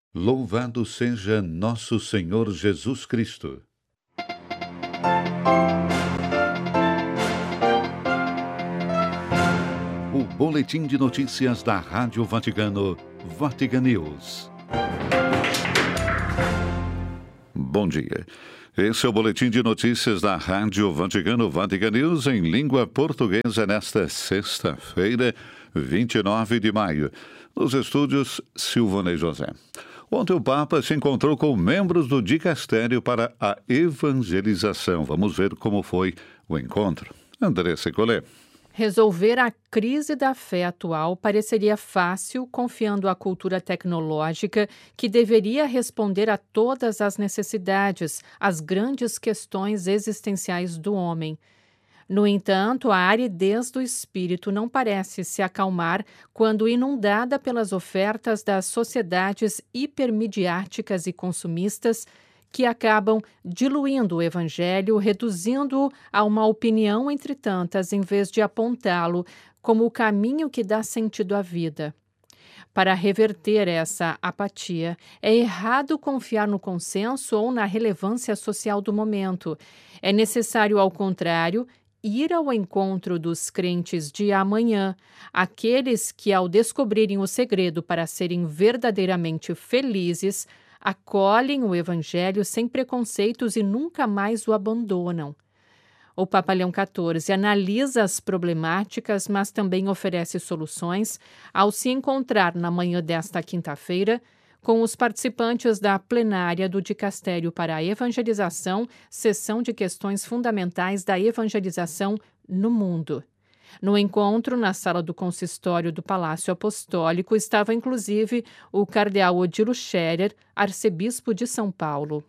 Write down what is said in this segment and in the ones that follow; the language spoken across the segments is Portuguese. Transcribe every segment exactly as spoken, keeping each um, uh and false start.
Louvado seja nosso Senhor Jesus Cristo. O boletim de notícias da Rádio Vaticano, Vatican News. Bom dia. Esse é o boletim de notícias da Rádio Vaticano, Vatican News, em língua portuguesa, nesta sexta-feira, vinte e nove de maio. Nos estúdios, Silvonei José. Ontem o Papa se encontrou com membros do Dicastério para a Evangelização. Vamos ver como foi o encontro. Andressa Collet. Resolver a crise da fé atual pareceria fácil, confiando à cultura tecnológica que deveria responder a todas as necessidades, as grandes questões existenciais do homem. No entanto, a aridez do espírito não parece se acalmar quando inundada pelas ofertas das sociedades hipermediáticas e consumistas que acabam diluindo o evangelho, reduzindo-o a uma opinião entre tantas, em vez de apontá-lo como o caminho que dá sentido à vida. Para reverter essa apatia, é errado confiar no consenso ou na relevância social do momento. É necessário, ao contrário, ir ao encontro dos crentes de amanhã, aqueles que, ao descobrirem o segredo para serem verdadeiramente felizes, acolhem o Evangelho sem preconceitos e nunca mais o abandonam. O Papa Leão quatorze analisa as problemáticas, mas também oferece soluções ao se encontrar na manhã desta quinta-feira com os participantes da plenária do Dicastério para a Evangelização, sessão de questões fundamentais da evangelização no mundo. No encontro, na sala do consistório do Palácio Apostólico, estava inclusive o cardeal Odilo Scherer, arcebispo de São Paulo.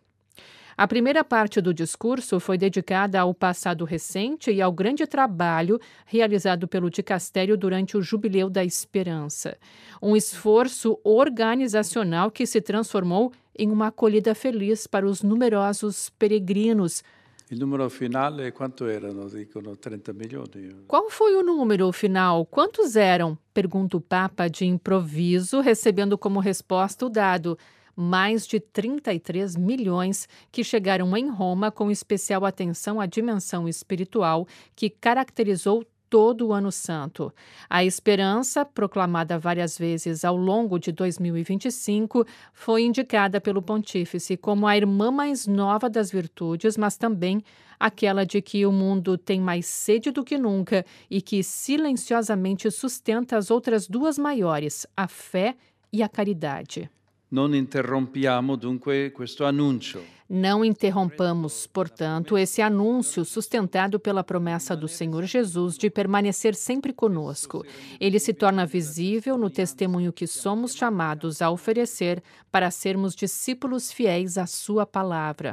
A primeira parte do discurso foi dedicada ao passado recente e ao grande trabalho realizado pelo Dicastério durante o Jubileu da Esperança. Um esforço organizacional que se transformou em uma acolhida feliz para os numerosos peregrinos. O número final é quanto erano? Dicono trinta milhões. Qual foi o número final? Quantos eram? Pergunta o Papa de improviso, recebendo como resposta o dado. Mais de trinta e três milhões que chegaram em Roma com especial atenção à dimensão espiritual que caracterizou todo o Ano Santo. A esperança, proclamada várias vezes ao longo de dois mil e vinte e cinco, foi indicada pelo Pontífice como a irmã mais nova das virtudes, mas também aquela de que o mundo tem mais sede do que nunca e que silenciosamente sustenta as outras duas maiores, a fé e a caridade. Non interrompiamo dunque questo annuncio. Não interrompamos, portanto, esse anúncio sustentado pela promessa do Senhor Jesus de permanecer sempre conosco. Ele se torna visível no testemunho que somos chamados a oferecer para sermos discípulos fiéis à sua palavra.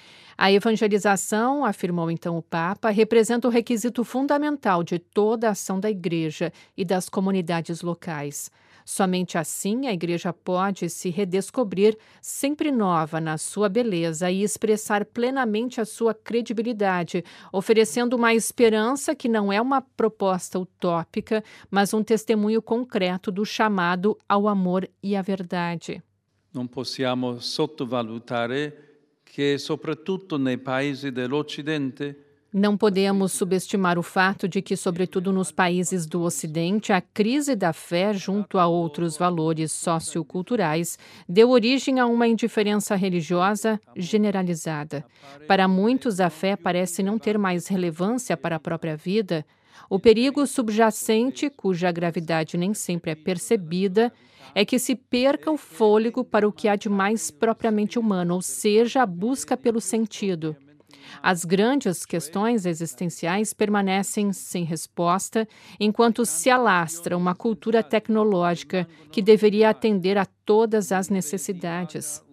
A evangelização, afirmou então o Papa, representa o requisito fundamental de toda a ação da Igreja e das comunidades locais. Somente assim a Igreja pode se redescobrir sempre nova na sua beleza e expressar plenamente a sua credibilidade, oferecendo uma esperança que não é uma proposta utópica, mas um testemunho concreto do chamado ao amor e à verdade. Non possiamo sottovalutare che soprattutto nei paesi dell'Occidente Não podemos subestimar o fato de que, sobretudo nos países do Ocidente, a crise da fé, junto a outros valores socioculturais, deu origem a uma indiferença religiosa generalizada. Para muitos, a fé parece não ter mais relevância para a própria vida. O perigo subjacente, cuja gravidade nem sempre é percebida, é que se perca o fôlego para o que há de mais propriamente humano, ou seja, a busca pelo sentido. As grandes questões existenciais permanecem sem resposta, enquanto se alastra uma cultura tecnológica que deveria atender a todas as necessidades.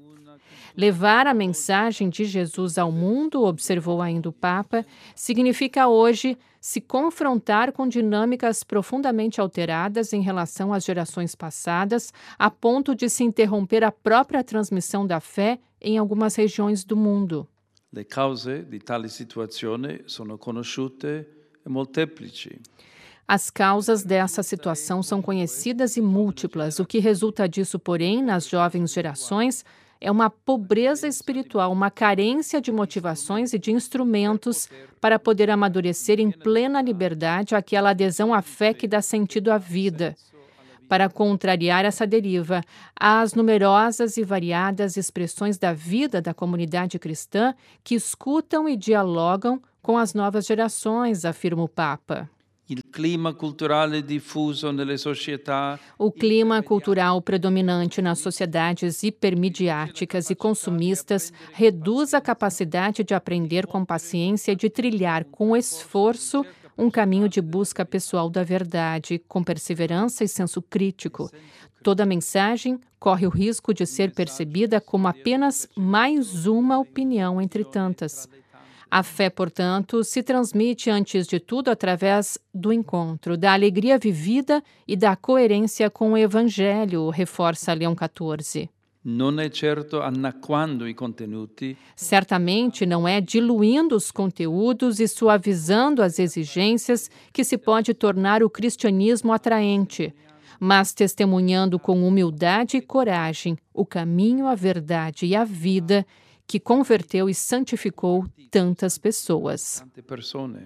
Levar a mensagem de Jesus ao mundo, observou ainda o Papa, significa hoje se confrontar com dinâmicas profundamente alteradas em relação às gerações passadas, a ponto de se interromper a própria transmissão da fé em algumas regiões do mundo. Le cause di tale situazione sono conosciute e molteplici. As causas dessa situação são conhecidas e múltiplas. O que resulta disso, porém, nas jovens gerações, é uma pobreza espiritual, uma carência de motivações e de instrumentos para poder amadurecer em plena liberdade aquela adesão à fé que dá sentido à vida. Para contrariar essa deriva, há as numerosas e variadas expressões da vida da comunidade cristã que escutam e dialogam com as novas gerações, afirma o Papa. Il clima culturale diffuso nelle società. O clima cultural predominante nas sociedades hipermediáticas e consumistas reduz a capacidade de aprender com paciência e de trilhar com esforço um caminho de busca pessoal da verdade, com perseverança e senso crítico. Toda mensagem corre o risco de ser percebida como apenas mais uma opinião entre tantas. A fé, portanto, se transmite antes de tudo através do encontro, da alegria vivida e da coerência com o Evangelho, reforça Leão quatorze. Non è certo annacquando i contenuti. Certamente não é diluindo os conteúdos e suavizando as exigências que se pode tornar o cristianismo atraente, mas testemunhando com humildade e coragem o caminho, a verdade e a vida que converteu e santificou tantas pessoas. Tante persone.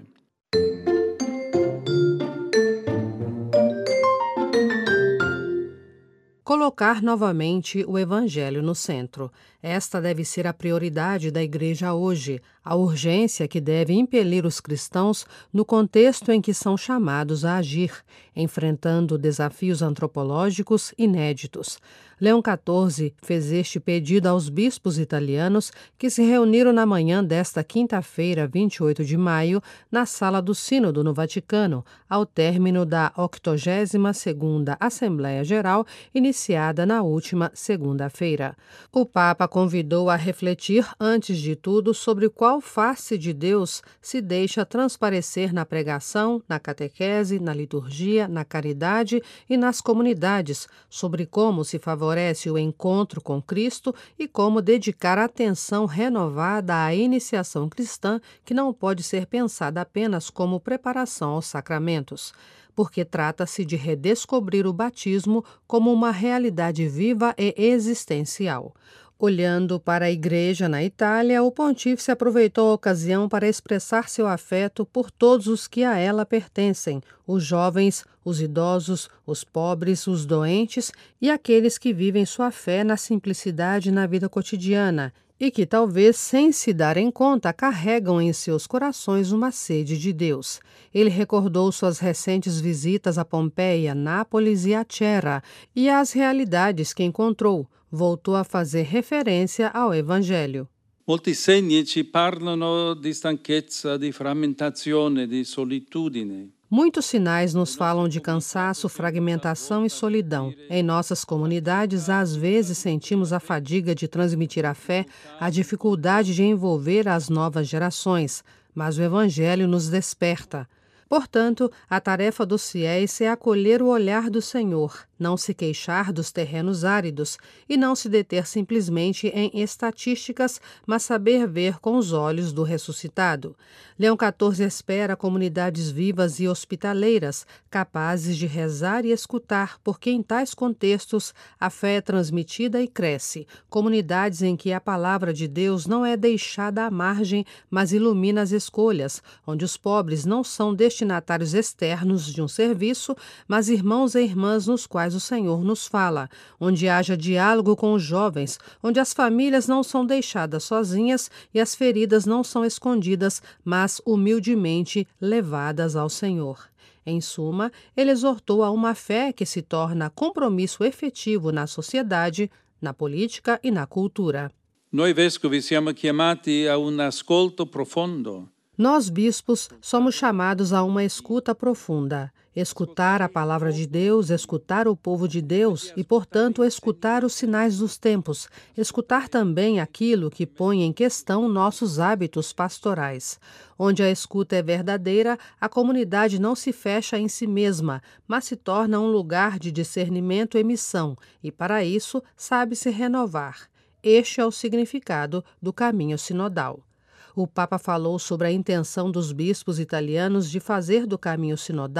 Colocar novamente o Evangelho no centro. Esta deve ser a prioridade da Igreja hoje, a urgência que deve impelir os cristãos no contexto em que são chamados a agir, enfrentando desafios antropológicos inéditos. Leão quatorze fez este pedido aos bispos italianos que se reuniram na manhã desta quinta-feira, vinte e oito de maio, na Sala do Sínodo no Vaticano, ao término da octogésima segunda Assembleia Geral, iniciada na última segunda-feira. O Papa convidou a refletir, antes de tudo, sobre qual face de Deus se deixa transparecer na pregação, na catequese, na liturgia, na caridade e nas comunidades, sobre como se favorece o encontro com Cristo e como dedicar atenção renovada à iniciação cristã, que não pode ser pensada apenas como preparação aos sacramentos, porque trata-se de redescobrir o batismo como uma realidade viva e existencial. Olhando para a Igreja na Itália, o pontífice aproveitou a ocasião para expressar seu afeto por todos os que a ela pertencem, os jovens, os idosos, os pobres, os doentes e aqueles que vivem sua fé na simplicidade na vida cotidiana e que talvez, sem se darem conta, carregam em seus corações uma sede de Deus. Ele recordou suas recentes visitas a Pompeia, Nápoles e a Cerra e as realidades que encontrou. Voltou a fazer referência ao Evangelho. Molti segni ci parlano di stanchezza, di frammentazione, di solitudine. Muitos sinais nos falam de cansaço, fragmentação e solidão. Em nossas comunidades, às vezes sentimos a fadiga de transmitir a fé, a dificuldade de envolver as novas gerações, mas o Evangelho nos desperta. Portanto, a tarefa dos fiéis é acolher o olhar do Senhor, não se queixar dos terrenos áridos e não se deter simplesmente em estatísticas, mas saber ver com os olhos do ressuscitado. Leão quatorze espera comunidades vivas e hospitaleiras, capazes de rezar e escutar, porque em tais contextos a fé é transmitida e cresce. Comunidades em que a palavra de Deus não é deixada à margem, mas ilumina as escolhas, onde os pobres não são destinatários externos de um serviço, mas irmãos e irmãs nos quais o Senhor nos fala, onde haja diálogo com os jovens, onde as famílias não são deixadas sozinhas e as feridas não são escondidas, mas humildemente levadas ao Senhor. Em suma, ele exortou a uma fé que se torna compromisso efetivo na sociedade, na política e na cultura. Noi vescovi siamo chiamati a un ascolto profondo. Nós, bispos, somos chamados a uma escuta profunda. Escutar a palavra de Deus, escutar o povo de Deus e, portanto, escutar os sinais dos tempos. Escutar também aquilo que põe em questão nossos hábitos pastorais. Onde a escuta é verdadeira, a comunidade não se fecha em si mesma, mas se torna um lugar de discernimento e missão, e, para isso, sabe se renovar. Este é o significado do caminho sinodal. O Papa falou sobre a intenção dos bispos italianos de fazer do caminho sinodal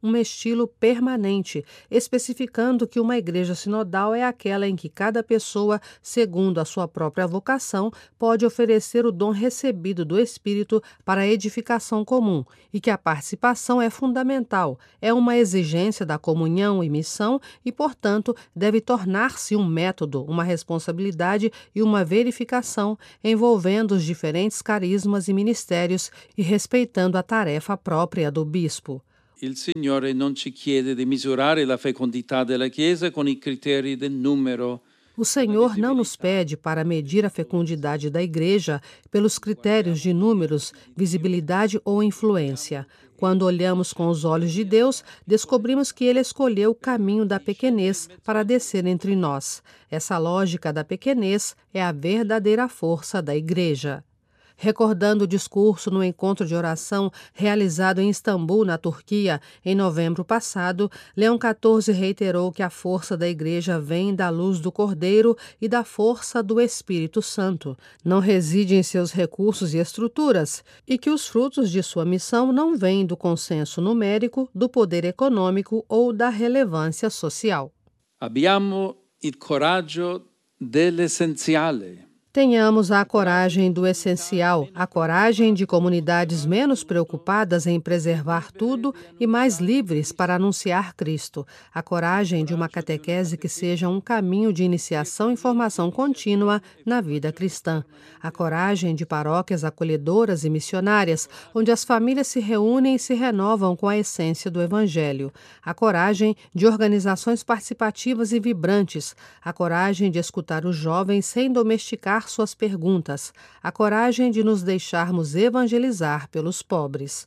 um estilo permanente, especificando que uma igreja sinodal é aquela em que cada pessoa, segundo a sua própria vocação, pode oferecer o dom recebido do Espírito para a edificação comum e que a participação é fundamental, é uma exigência da comunhão e missão e, portanto, deve tornar-se um método, uma responsabilidade e uma verificação envolvendo os diferentes carismas e ministérios e respeitando a tarefa própria do bispo. Il Signore non ci chiede di misurare la fecondità della Chiesa con i criteri del numero. O Senhor não nos pede para medir a fecundidade da igreja pelos critérios de números, visibilidade ou influência. Quando olhamos com os olhos de Deus, descobrimos que Ele escolheu o caminho da pequenez para descer entre nós. Essa lógica da pequenez é a verdadeira força da igreja. Recordando o discurso no encontro de oração realizado em Istambul, na Turquia, em novembro passado, Leão quatorze reiterou que a força da Igreja vem da luz do Cordeiro e da força do Espírito Santo. Não reside em seus recursos e estruturas, e que os frutos de sua missão não vêm do consenso numérico, do poder econômico ou da relevância social. Abbiamo il coraggio dell'essenziale. Tenhamos a coragem do essencial, a coragem de comunidades menos preocupadas em preservar tudo e mais livres para anunciar Cristo, a coragem de uma catequese que seja um caminho de iniciação e formação contínua na vida cristã, a coragem de paróquias acolhedoras e missionárias, onde as famílias se reúnem e se renovam com a essência do Evangelho, a coragem de organizações participativas e vibrantes, a coragem de escutar os jovens sem domesticar suas perguntas, a coragem de nos deixarmos evangelizar pelos pobres.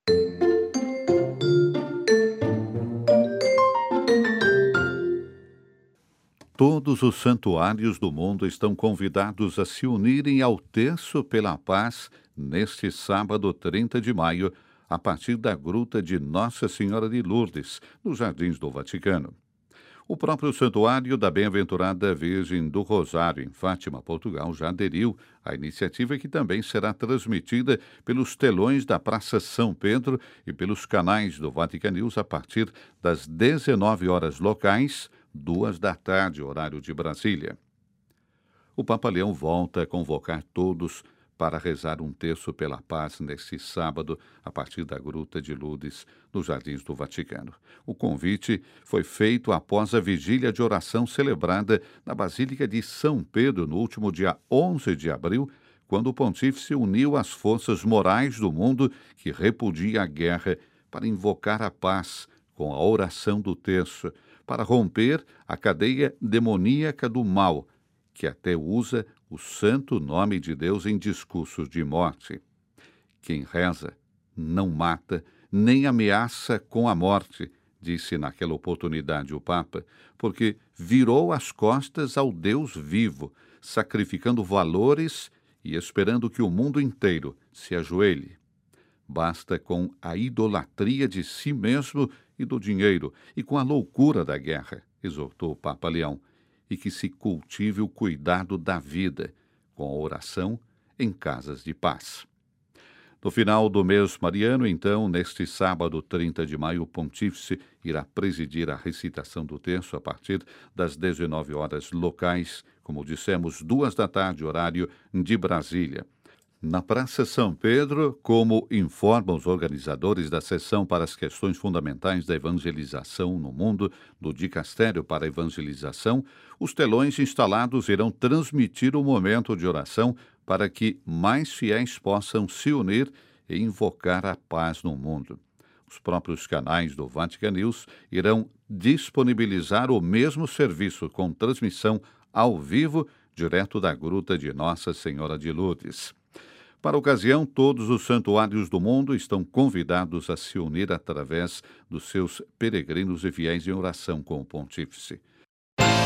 Todos os santuários do mundo estão convidados a se unirem ao Terço pela Paz neste sábado trinta de maio, a partir da gruta de Nossa Senhora de Lourdes, nos Jardins do Vaticano. O próprio Santuário da Bem-aventurada Virgem do Rosário, em Fátima, Portugal, já aderiu à iniciativa que também será transmitida pelos telões da Praça São Pedro e pelos canais do Vatican News a partir das dezenove horas locais, duas da tarde, horário de Brasília. O Papa Leão volta a convocar todos para rezar um terço pela paz neste sábado, a partir da Gruta de Lourdes, nos Jardins do Vaticano. O convite foi feito após a vigília de oração celebrada na Basílica de São Pedro no último dia onze de abril, quando o pontífice uniu as forças morais do mundo que repudia a guerra para invocar a paz com a oração do terço, para romper a cadeia demoníaca do mal, que até usa o santo nome de Deus em discursos de morte. Quem reza não mata, nem ameaça com a morte, disse naquela oportunidade o Papa, porque virou as costas ao Deus vivo, sacrificando valores e esperando que o mundo inteiro se ajoelhe. Basta com a idolatria de si mesmo e do dinheiro e com a loucura da guerra, exortou o Papa Leão, e que se cultive o cuidado da vida, com a oração em casas de paz. No final do mês mariano, então, neste sábado trinta de maio, o pontífice irá presidir a recitação do terço a partir das dezenove horas locais, como dissemos, duas da tarde, horário de Brasília. Na Praça São Pedro, como informam os organizadores da Sessão para as Questões Fundamentais da Evangelização no Mundo, do Dicastério para a Evangelização, os telões instalados irão transmitir o momento de oração para que mais fiéis possam se unir e invocar a paz no mundo. Os próprios canais do Vatican News irão disponibilizar o mesmo serviço com transmissão ao vivo, direto da Gruta de Nossa Senhora de Lourdes. Para a ocasião, todos os santuários do mundo estão convidados a se unir através dos seus peregrinos e fiéis em oração com o pontífice.